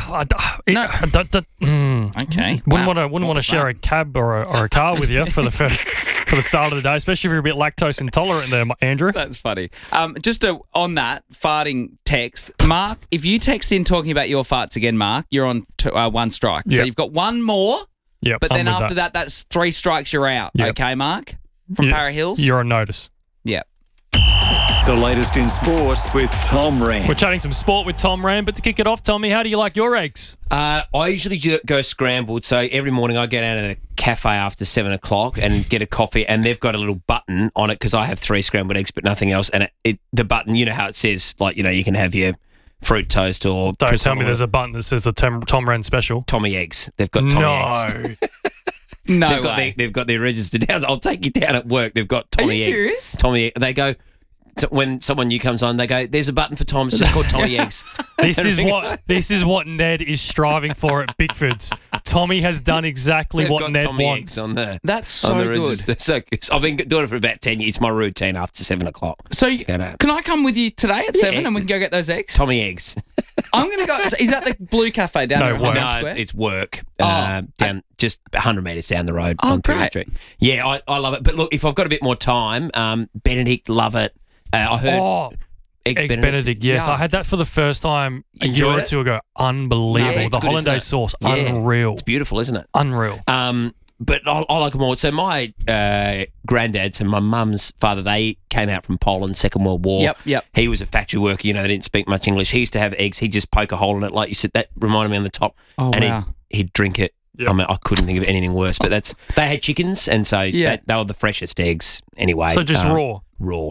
Wouldn't want to share a cab or a car with you for the start of the day, especially if you're a bit lactose intolerant there, Andrew. That's funny. On that farting text, Mark, if you text in talking about your farts again, Mark, you're on 1 strike. So Yep. you've got 1 more. Yep, But then I'm with after that, that's 3 strikes. You're out. Yep. Okay, Mark, from Para Hills. You're on notice. Yeah. The latest in sport with Tom Rand. We're chatting some sport with Tom Rand, but to kick it off, Tommy, how do you like your eggs? I usually go scrambled, so every morning I get out of a cafe after 7 o'clock and get a coffee, and they've got a little button on it because I have 3 scrambled eggs but nothing else, and the button, you know how it says, like, you know, you can have your fruit toast or... Don't tell me there's a button that says the Tom Rand special. Tommy eggs. They've got Tommy eggs. No They've got their registered down. I'll take you down at work. They've got Tommy eggs. Are you serious? Tommy. They go... When someone new comes on, they go, there's a button for Tom. It's just called Tommy Eggs. This is what Ned is striving for at Bickfords. Tommy has done exactly They've what got Ned Tommy wants. Eggs on the, That's so on the good. register. So I've been doing it for about 10 years. It's my routine after 7 o'clock. So can I come with you today at 7 and we can go get those eggs? Tommy Eggs. I'm going to go. Is that the Blue Cafe down there? No, it's work. Down just 100 metres down the road on great. Peel Street. Yeah, I love it. But look, if I've got a bit more time, Benedict, love it. I heard Eggs Benedict, yes. Yeah. I had that for the first time a year or 2 ago. Unbelievable. Yeah, the it's good, hollandaise isn't it? sauce, Yeah. unreal. It's beautiful, isn't it? Unreal. but I like them all. So my granddads and my mum's father, they came out from Poland, Second World War. Yep. He was a factory worker. They didn't speak much English. He used to have eggs. He'd just poke a hole in it, like you said. That reminded me on the top. Oh, and wow. he'd drink it. Yep. I mean, I couldn't think of anything worse. But they had chickens, and so they were the freshest eggs anyway. So just raw.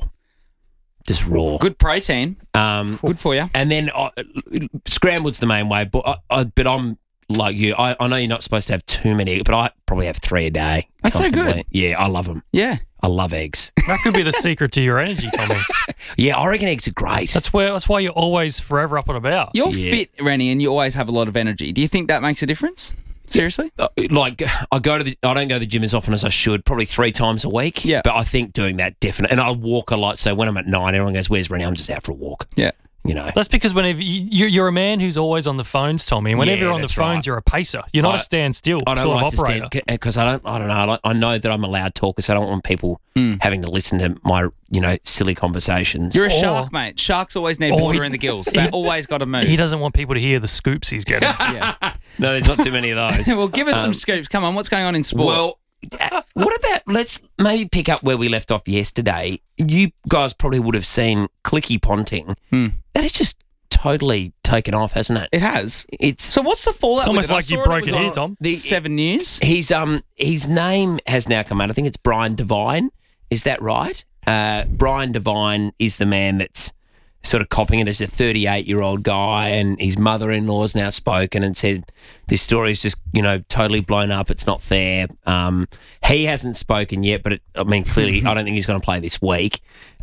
Just raw. Good protein. Good for you. And then scrambled's the main way. But I'm like you. I know you're not supposed to have too many, but I probably have 3 a day. That's so good. Yeah, I love them. Yeah. I love eggs. That could be the secret to your energy, Tommy. Yeah, I reckon eggs are great. That's why you're always forever up and about. You're fit, Rennie, and you always have a lot of energy. Do you think that makes a difference? Seriously? Like, I don't go to the gym as often as I should, probably 3 times a week. Yeah. But I think doing that definitely, and I walk a lot. So when I'm at 9, everyone goes, "Where's Rennie?" I'm just out for a walk. Yeah. That's because whenever you're a man who's always on the phones, Tommy. And whenever you're on the phones, right. You're a pacer. You're not a standstill I don't sort like of operator. to stand because I don't know. I know that I'm a loud talker, so I don't want people having to listen to my silly conversations. You're a shark, mate. Sharks always need water in the gills. They always got to move. He doesn't want people to hear the scoops he's getting. No, there's not too many of those. Well, give us some scoops. Come on, what's going on in sport? Well, what about, let's maybe pick up where we left off yesterday. You guys probably would have seen Clicky Ponting. That is just totally taken off, hasn't it? It has. So what's the fallout? It's almost like you broke it here, Tom. 7 years. His name has now come out. I think it's Brian Devine. Is that right? Brian Devine is the man that's sort of copying it as a 38-year-old guy, and his mother-in-law's now spoken and said this story is just totally blown up. It's not fair. He hasn't spoken yet, but clearly I don't think he's going to play this week.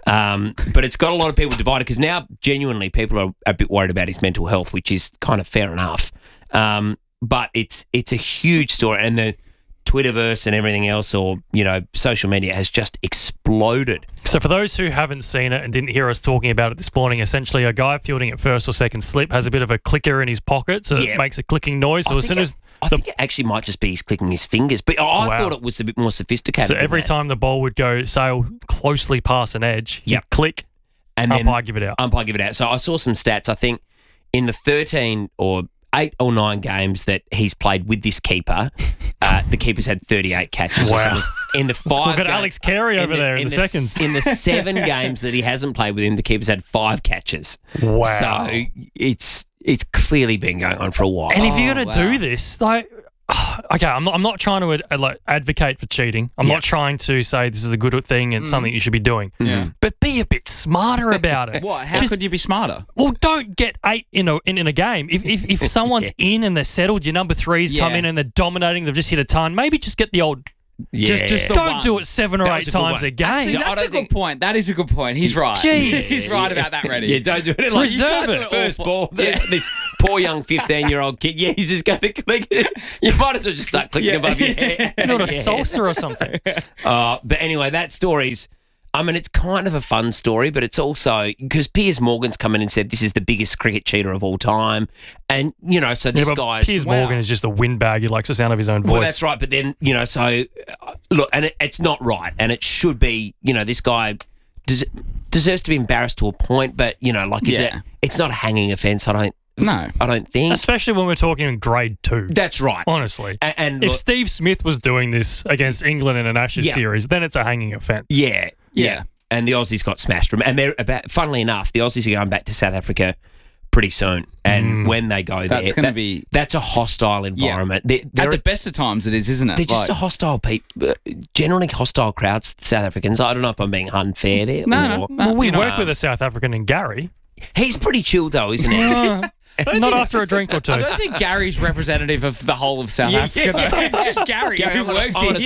But it's got a lot of people divided because now genuinely people are a bit worried about his mental health, which is kind of fair enough. But it's a huge story, and the Twitterverse and everything else, or social media has just exploded. So for those who haven't seen it and didn't hear us talking about it this morning, essentially a guy fielding at first or second slip has a bit of a clicker in his pocket, so it makes a clicking noise. So I think it actually might just be he's clicking his fingers, but I thought it was a bit more sophisticated. So every time the ball would sail closely past an edge, he'd click, and umpire give it out. Umpire give it out. So I saw some stats. I think in the 13 or 8 or 9 games that he's played with this keeper, the keeper's had 38 catches. Wow. In the 5 We've got Alex Carey over there in the seconds. In the 7 games that he hasn't played with him, the keeper's had 5 catches. Wow. So it's clearly been going on for a while. And if you're going to do this, okay, I'm not trying to advocate for cheating. I'm not trying to say this is a good thing and something you should be doing. Yeah. But be a bit smarter about it. What? How could you be smarter? Well, don't get 8 in a game. If someone's in and they're settled, your number 3s come in and they're dominating, they've just hit a ton, maybe just get the old... Yeah. Just don't do it 7 or 8 times a game. Actually, that's a good point. That is a good point. He's right. Jeez. He's right about that, Reddy. Yeah, don't do it. Reserve it. First ball. This poor young 15-year-old kid. Yeah, he's just going to click it. You might as well just start clicking above your head. Not a salsa or something. But anyway, that story's... it's kind of a fun story, but it's also... Because Piers Morgan's come in and said this is the biggest cricket cheater of all time. And, so this guy's... Piers Morgan is just a windbag. He likes the sound of his own voice. Well, that's right. But then, so... Look, and it's not right. And it should be, this guy deserves to be embarrassed to a point, but, it's not a hanging offence, I don't think. Especially when we're talking in grade 2. That's right. Honestly. And if look, Steve Smith was doing this against England in an Ashes series, then it's a hanging offence. Yeah. And the Aussies got smashed. And they're funnily enough, the Aussies are going back to South Africa pretty soon. And when they go that's there, going to be... That's a hostile environment. At the best of times it is, isn't it? They're just a hostile generally hostile crowds, South Africans. I don't know if I'm being unfair there. No. Well, we work with a South African in Gary. He's pretty chill though, isn't he? Not after a drink or 2. I don't think Gary's representative of the whole of South Africa, though. It's just Gary who works here.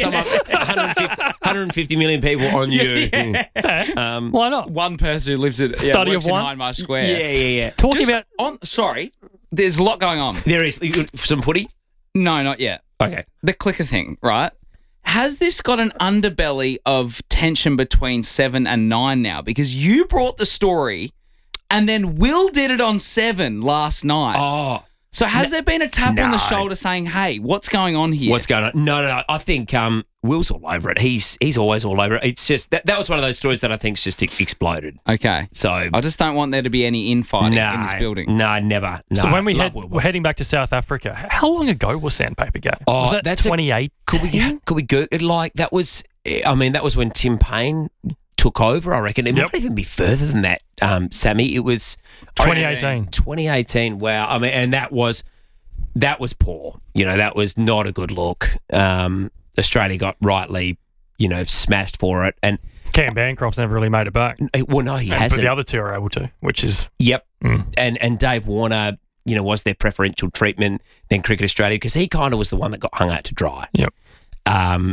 150 million people on you. Why not? One person who lives at Study works of one? in Hindmarsh Square. Yeah. Talking about... Sorry, there's a lot going on. There is. Some footy? No, not yet. Okay. The clicker thing, right? Has this got an underbelly of tension between 7 and 9 now? Because you brought the story... And then Will did it on 7 last night. Oh. So has there been a tap on the shoulder saying, hey, what's going on here? What's going on? No. I think Will's all over it. He's always all over it. It's just that was one of those stories that I think's just exploded. Okay. So I just don't want there to be any infighting in this building. No, never. No. So when we're heading back to South Africa, how long ago was Sandpaper Gate? Oh, was that that's 28? Could we go like that was? I mean, that was when Tim Payne took over. I reckon it might even be further than that. Sammy, it was 2018. 2018. Wow. I mean, and that was poor. You know, that was not a good look. Australia got rightly, smashed for it. And Cam Bancroft's never really made it back. Well, no, he hasn't. But the other two are able to, which is... Yep. And Dave Warner, was their preferential treatment than Cricket Australia because he kind of was the one that got hung out to dry. Yep. The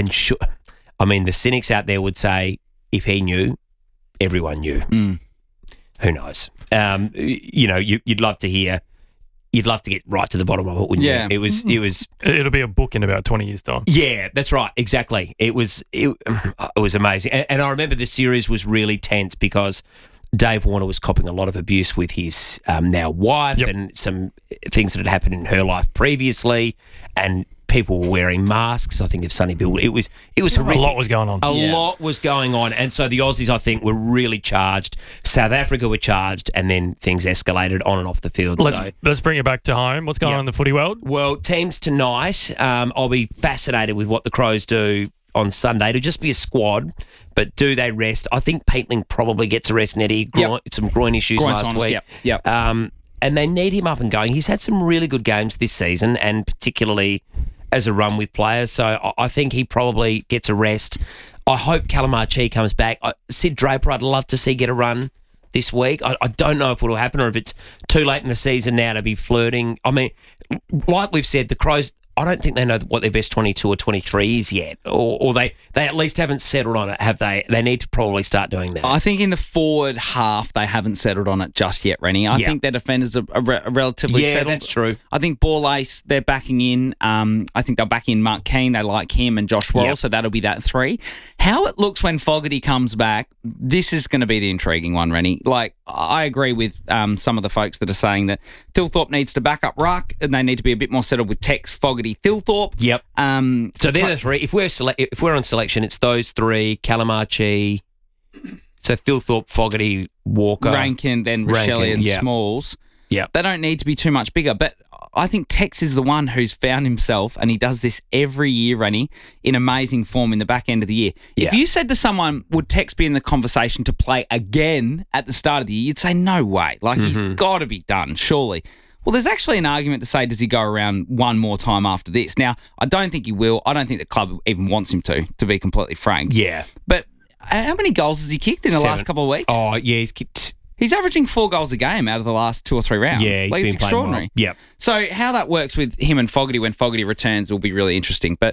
cynics out there would say if he knew, everyone knew. Who knows? You'd love to hear... You'd love to get right to the bottom of it, wouldn't you? It was. It'll be a book in about 20 years' time. Yeah, that's right. Exactly. It was amazing, and I remember the series was really tense because Dave Warner was copping a lot of abuse with his now wife and some things that had happened in her life previously, and people were wearing masks. I think of Sonny Bill. It was horrific. A lot was going on. A lot was going on, and so the Aussies, I think, were really charged. South Africa were charged, and then things escalated on and off the field. Let's bring it back to home. What's going on in the footy world? Well, teams tonight. I'll be fascinated with what the Crows do on Sunday. It'll just be a squad, but do they rest? I think Peatling probably gets a rest, Nettie. Some groin issues last week. And they need him up and going. He's had some really good games this season, and particularly as a run with players. So I think he probably gets a rest. I hope Calamachi comes back. Sid Draper, I'd love to see get a run this week. I don't know if it'll happen or if it's too late in the season now to be flirting. I mean, like we've said, the Crows, I don't think they know what their best 22 or 23 is yet, or they at least haven't settled on it, have they? They need to probably start doing that. I think in the forward half, they haven't settled on it just yet, Rennie. I think their defenders are relatively settled. Yeah, that's true. I think Ball Ace, they're backing in. I think they'll back in Mark Keane. They like him and Josh Worrell, so that'll be that 3. How it looks when Fogarty comes back, this is going to be the intriguing one, Rennie. Like, I agree with some of the folks that are saying that Thilthorpe needs to back up ruck and they need to be a bit more settled with Tex, Fogarty, Thilthorpe. Yep. So they're the 3. If we're on selection, it's those 3, Calamachi, so Thilthorpe, Fogarty, Walker. Rankin, then Rochelle and Smalls. Yeah. They don't need to be too much bigger, but I think Tex is the one who's found himself, and he does this every year, Rennie, in amazing form in the back end of the year. If you said to someone, would Tex be in the conversation to play again at the start of the year, you'd say, no way. Like, he's got to be done, surely. Well, there's actually an argument to say, does he go around one more time after this? Now, I don't think he will. I don't think the club even wants him to be completely frank. Yeah. But how many goals has he kicked in the last couple of weeks? Oh, yeah, he's kicked... He's averaging 4 goals a game out of the last 2 or 3 rounds. Yeah, he's been it's extraordinary. Well. Yep. So how that works with him and Fogarty when Fogarty returns will be really interesting. But,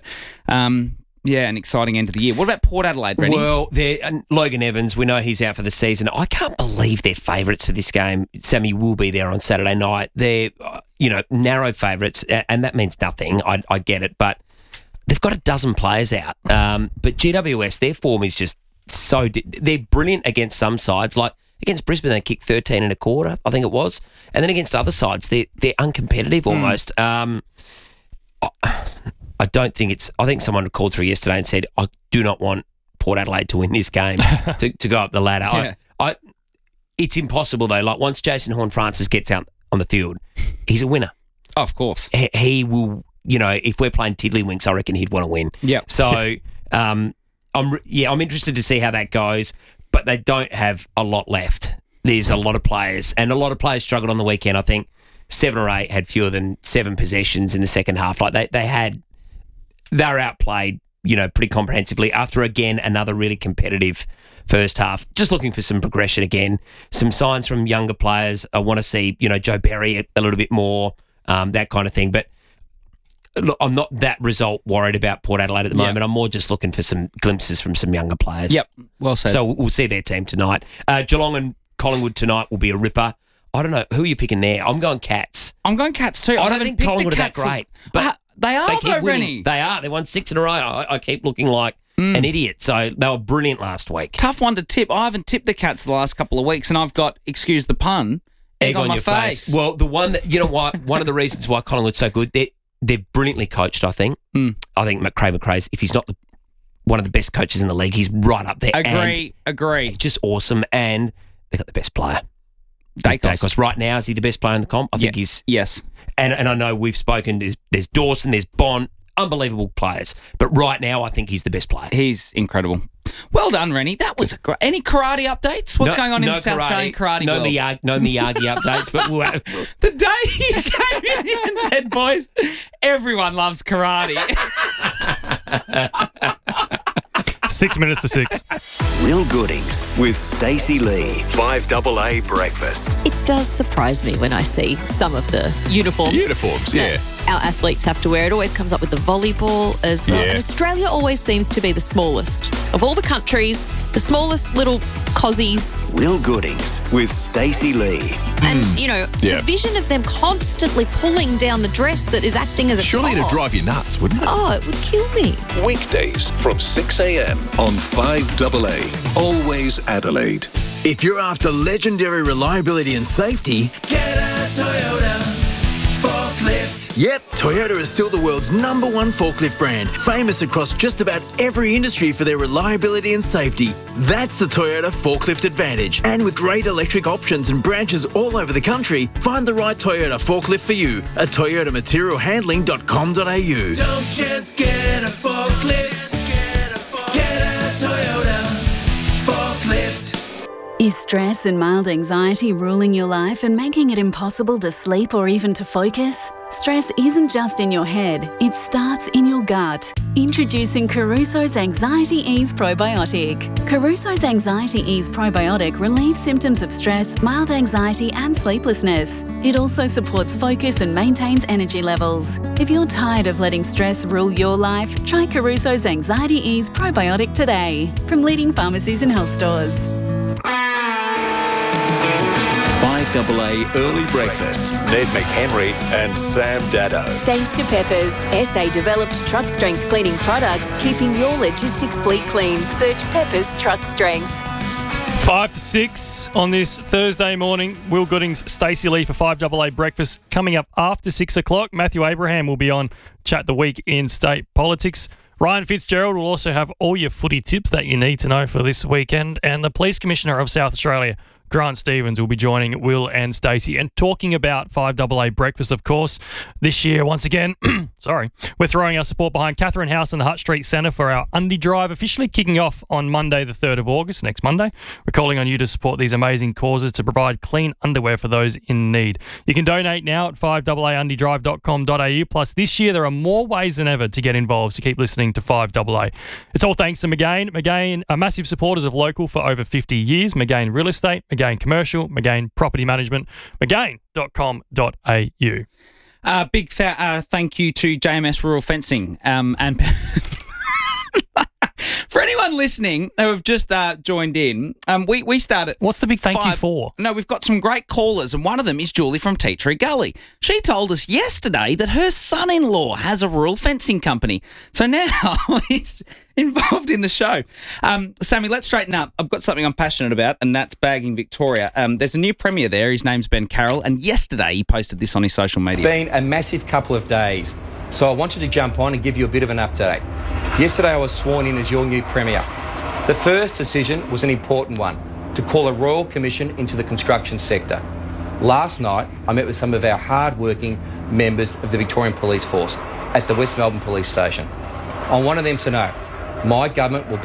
an exciting end of the year. What about Port Adelaide, Rennie? Well, Logan Evans, we know he's out for the season. I can't believe they're favourites for this game. Sammy will be there on Saturday night. They're, narrow favourites, and that means nothing. I get it, but they've got a dozen players out. But GWS, their form is just so... They're brilliant against some sides, like... Against Brisbane, they kicked 13 and a quarter, I think it was. And then against other sides, they're uncompetitive almost. I don't think it's... I think someone called through yesterday and said, I do not want Port Adelaide to win this game to go up the ladder. Yeah. It's impossible, though. Like, once Jason Horne-Francis gets out on the field, he's a winner. Oh, of course. He will... if we're playing tiddlywinks, I reckon he'd want to win. Yeah. So, I'm interested to see how that goes. But they don't have a lot left. There's a lot of players, and a lot of players struggled on the weekend. I think 7 or 8 had fewer than 7 possessions in the second half. Like they were outplayed, pretty comprehensively after again another really competitive first half. Just looking for some progression again, some signs from younger players. I want to see, Joe Berry a little bit more, that kind of thing. But look, I'm not that result worried about Port Adelaide at the moment. I'm more just looking for some glimpses from some younger players. Yep, well said. So we'll see their team tonight. Geelong and Collingwood tonight will be a ripper. I don't know. Who are you picking there? I'm going Cats. I'm going Cats too. I don't think Collingwood are that great. But they are, keep though, winning. Rennie. They are. They won 6 in a row. I keep looking like an idiot. So they were brilliant last week. Tough one to tip. I haven't tipped the Cats the last couple of weeks, and I've got, excuse the pun, egg on my face. Well, the one that, one of the reasons why Collingwood's so good, they're brilliantly coached, I think. I think Craig McRae's, if he's not one of the best coaches in the league, he's right up there. Agree. Just awesome. And they've got the best player. Daicos. Right now, is he the best player in the comp? I think he's... Yes. And I know we've spoken, there's Dawson, there's Bond, unbelievable players. But right now, I think he's the best player. He's incredible. Well done, Rennie. That was any karate updates? What's going on in the South Australian karate world? No Miyagi updates, but the day you came in and said, boys, everyone loves karate. 6 minutes to 6. Will Goodings with Stacey Lee. 5AA Breakfast. It does surprise me when I see some of the uniforms. Yeah. Our athletes have to wear. It always comes up with the volleyball as well. Yeah. And Australia always seems to be the smallest. Of all the countries, the smallest little cozies. Will Goodings with Stacey Lee. And, the vision of them constantly pulling down the dress that is acting as a Surely top. it'd drive you nuts, wouldn't it? Oh, it would kill me. Weekdays from 6 a.m. on 5AA. Always Adelaide. If you're after legendary reliability and safety, Get a Toyota forklift. Yep, Toyota is still the world's #1 forklift brand, famous across just about every industry for their reliability and safety. That's the Toyota Forklift Advantage. And with great electric options and branches all over the country, find the right Toyota forklift for you at toyotamaterialhandling.com.au. Don't just get a forklift. Get a Toyota forklift. Is stress and mild anxiety ruling your life and making it impossible to sleep or even to focus? Stress isn't just in your head, it starts in your gut. Introducing Caruso's Anxiety Ease Probiotic. Caruso's Anxiety Ease Probiotic relieves symptoms of stress, mild anxiety and sleeplessness. It also supports focus and maintains energy levels. If you're tired of letting stress rule your life, try Caruso's Anxiety Ease Probiotic today from leading pharmacies and health stores. 5AA Early Breakfast. Ned McHenry and Sam Daddo. Thanks to Peppers, SA developed truck strength cleaning products, keeping your logistics fleet clean. Search Peppers Truck Strength. 5 to 6 on this Thursday morning. Will Goodings, Stacey Lee for 5AA Breakfast. Coming up after 6 o'clock, Matthew Abraham will be on Chat the Week in State Politics. Ryan Fitzgerald will also have all your footy tips that you need to know for this weekend. And the Police Commissioner of South Australia, Grant Stevens, will be joining Will and Stacey and talking about 5AA Breakfast, of course. This year, once again, we're throwing our support behind Catherine House and the Hutt Street Centre for our Undie Drive, officially kicking off on Monday, the 3rd of August, next Monday. We're calling on you to support these amazing causes to provide clean underwear for those in need. You can donate now at 5AAundiedrive.com.au. Plus, this year, there are more ways than ever to get involved, so keep listening to 5AA. It's all thanks to McGain. McGain are massive supporters of local for over 50 years. McGain Real Estate, McGain Commercial, McGain Property Management, McGain.com.au. Big thank you to JMS Rural Fencing. And for anyone listening who have just joined in, we started... What's the big thank you for? No, we've got some great callers, and one of them is Julie from Tea Tree Gully. She told us yesterday that her son-in-law has a rural fencing company. So now he's involved in the show. Sammy, let's straighten up. I've got something I'm passionate about, and that's bagging Victoria. There's a new premier there. His name's Ben Carroll, and yesterday he posted this on his social media. It's been a massive couple of days, so I wanted to jump on and give you a bit of an update. Yesterday I was sworn in as your new premier. The first decision was an important one, to call a royal commission into the construction sector. Last night I met with some of our hard-working members of the Victorian Police Force at the West Melbourne Police Station. I wanted them to know my government will